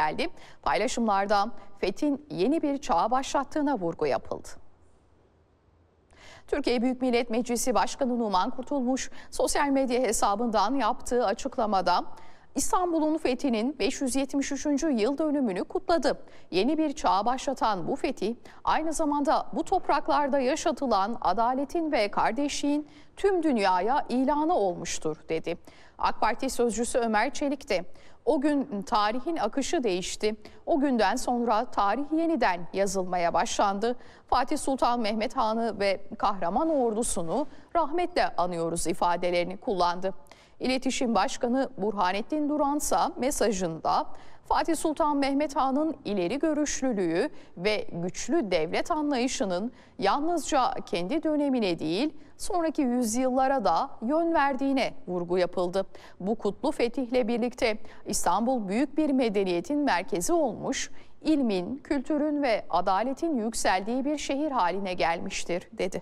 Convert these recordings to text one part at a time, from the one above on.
geldi. Paylaşımlarda FETÖ'nün yeni bir çağa başlattığına vurgu yapıldı. Türkiye Büyük Millet Meclisi Başkanı Numan Kurtulmuş sosyal medya hesabından yaptığı açıklamada İstanbul'un fethinin 573. yıl dönümünü kutladı. Yeni bir çağa başlatan bu fetih aynı zamanda bu topraklarda yaşatılan adaletin ve kardeşliğin tüm dünyaya ilanı olmuştur dedi. AK Parti sözcüsü Ömer Çelik de o gün tarihin akışı değişti. O günden sonra tarih yeniden yazılmaya başlandı. Fatih Sultan Mehmet Han'ı ve kahraman ordusunu rahmetle anıyoruz ifadelerini kullandı. İletişim Başkanı Burhanettin Duransa mesajında Fatih Sultan Mehmet Han'ın ileri görüşlülüğü ve güçlü devlet anlayışının yalnızca kendi dönemine değil sonraki yüzyıllara da yön verdiğine vurgu yapıldı. Bu kutlu fetihle birlikte İstanbul büyük bir medeniyetin merkezi olmuş, ilmin, kültürün ve adaletin yükseldiği bir şehir haline gelmiştir dedi.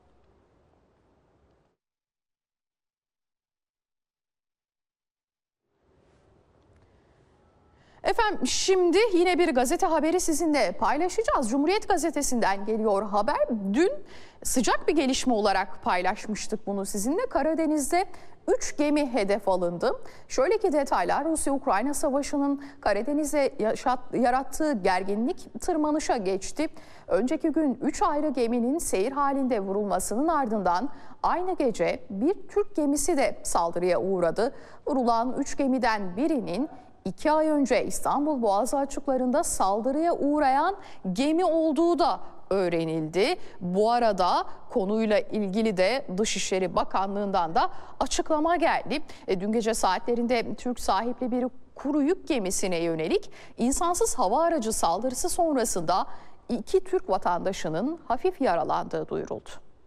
Efendim şimdi yine bir gazete haberi sizinle paylaşacağız. Cumhuriyet Gazetesi'nden geliyor haber. Dün sıcak bir gelişme olarak paylaşmıştık bunu sizinle. Karadeniz'de 3 gemi hedef alındı. Şöyle ki detaylar: Rusya-Ukrayna Savaşı'nın Karadeniz'de yarattığı gerginlik tırmanışa geçti. Önceki gün 3 ayrı geminin seyir halinde vurulmasının ardından aynı gece bir Türk gemisi de saldırıya uğradı. Vurulan 3 gemiden birinin 2 ay önce İstanbul Boğazı açıklarında saldırıya uğrayan gemi olduğu da öğrenildi. Bu arada konuyla ilgili de Dışişleri Bakanlığı'ndan da açıklama geldi. Dün gece saatlerinde Türk sahipli bir kuru yük gemisine yönelik insansız hava aracı saldırısı sonrasında 2 Türk vatandaşının hafif yaralandığı duyuruldu.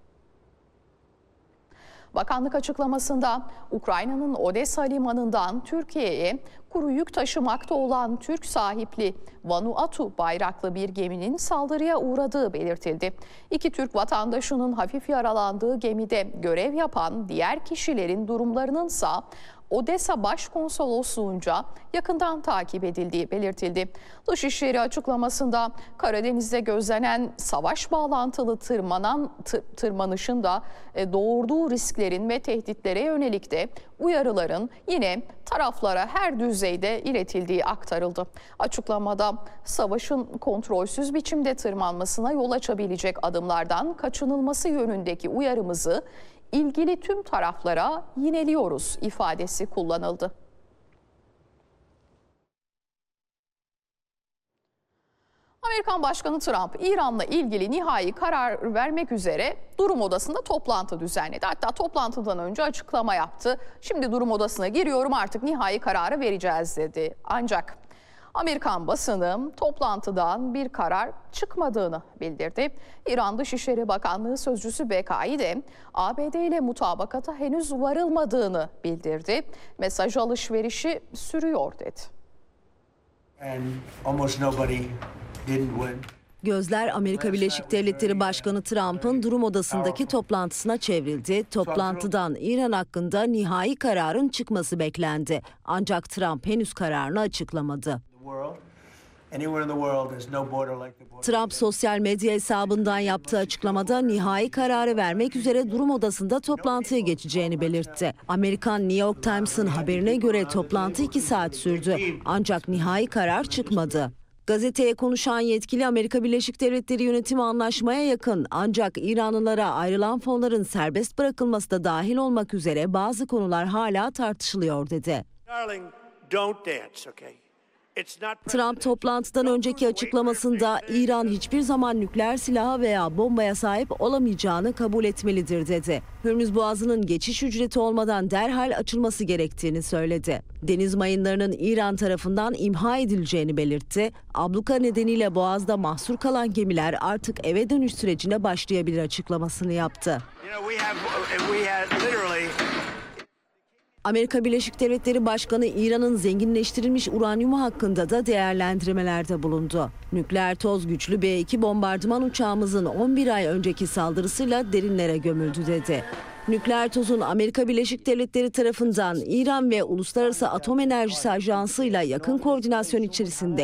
Bakanlık açıklamasında Ukrayna'nın Odessa limanından Türkiye'ye kuru yük taşımakta olan Türk sahipli Vanuatu bayraklı bir geminin saldırıya uğradığı belirtildi. 2 Türk vatandaşının hafif yaralandığı gemide görev yapan diğer kişilerin durumlarınınsa Odessa Başkonsolosluğunca yakından takip edildiği belirtildi. Dışişleri açıklamasında Karadeniz'de gözlenen savaş bağlantılı tırmanışın da doğurduğu risklerin ve tehditlere yönelik de uyarıların yine taraflara her düzeyde iletildiği aktarıldı. Açıklamada savaşın kontrolsüz biçimde tırmanmasına yol açabilecek adımlardan kaçınılması yönündeki uyarımızı ilgili tüm taraflara yineliyoruz ifadesi kullanıldı. Amerikan Başkanı Trump, İran'la ilgili nihai karar vermek üzere durum odasında toplantı düzenledi. Hatta toplantıdan önce açıklama yaptı. Şimdi durum odasına giriyorum, artık nihai kararı vereceğiz dedi. Ancak Amerikan basını toplantıdan bir karar çıkmadığını bildirdi. İran Dışişleri Bakanlığı Sözcüsü Bekai de ABD ile mutabakata henüz varılmadığını bildirdi. Mesaj alışverişi sürüyor dedi. Gözler Amerika Birleşik Devletleri Başkanı Trump'ın durum odasındaki toplantısına çevrildi. Toplantıdan İran hakkında nihai kararın çıkması beklendi. Ancak Trump henüz kararını açıklamadı. Trump sosyal medya hesabından yaptığı açıklamada nihai kararı vermek üzere durum odasında toplantıya geçeceğini belirtti. Amerikan New York Times'ın haberine göre toplantı 2 saat sürdü. Ancak nihai karar çıkmadı. Gazeteye konuşan yetkili Amerika Birleşik Devletleri yönetimi anlaşmaya yakın, ancak İranlılara ayrılan fonların serbest bırakılması da dahil olmak üzere bazı konular hala tartışılıyor dedi. Trump toplantıdan önceki açıklamasında İran hiçbir zaman nükleer silaha veya bombaya sahip olamayacağını kabul etmelidir dedi. Hürmüz Boğazı'nın geçiş ücreti olmadan derhal açılması gerektiğini söyledi. Deniz mayınlarının İran tarafından imha edileceğini belirtti. Abluka nedeniyle Boğaz'da mahsur kalan gemiler artık eve dönüş sürecine başlayabilir açıklamasını yaptı. Amerika Birleşik Devletleri Başkanı İran'ın zenginleştirilmiş uranyumu hakkında da değerlendirmelerde bulundu. Nükleer toz güçlü B-2 bombardıman uçağımızın 11 ay önceki saldırısıyla derinlere gömüldü dedi. Nükleer tozun Amerika Birleşik Devletleri tarafından İran ve Uluslararası Atom Enerjisi Ajansı'yla yakın koordinasyon içerisinde